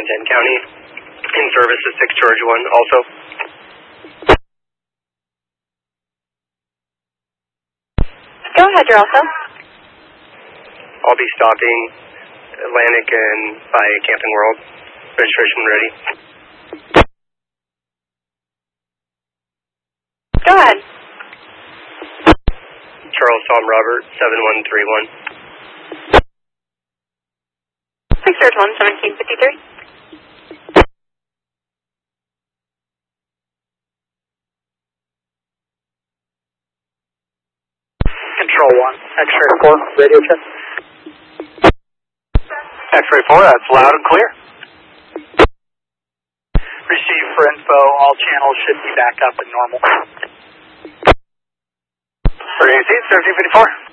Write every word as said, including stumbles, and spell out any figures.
Dent County. In service is six Georgia one also. Go ahead, you're also. I'll be stopping Atlantic and by Camping World. Registration when ready. Go ahead. Charles Tom Robert, seven one three one. six George one, seventeen fifty-three. Control one, X-ray four, radio check. X-ray four, that's loud and clear. Receive for info, all channels should be back up and normal. thirty-eight, seventeen fifty-four.